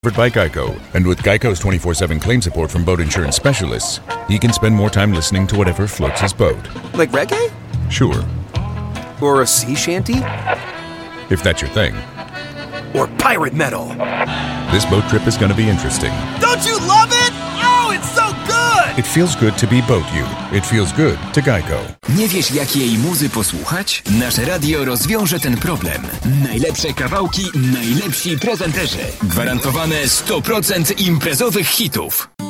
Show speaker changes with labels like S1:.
S1: By Geico. And with Geico's 24/7 claim support from boat insurance specialists, he can spend more time listening to whatever floats his boat.
S2: Like reggae?
S1: Sure.
S2: Or a sea shanty?
S1: If that's your thing.
S2: Or pirate metal?
S1: This boat trip is going to be interesting.
S2: Don't you love it? Oh, it's so good!
S1: It feels good to be Boat You. It feels good to Geico.
S3: Nie wiesz, jakiej muzy posłuchać? Nasze radio rozwiąże ten problem. Najlepsze kawałki, najlepsi prezenterzy. Gwarantowane 100% imprezowych hitów.